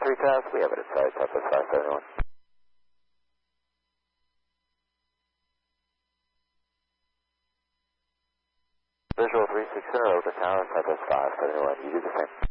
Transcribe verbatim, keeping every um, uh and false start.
test, we have it at site, Southwest five seventy-one. Visual three sixty, over tower, Southwest five seventy-one, you do the same.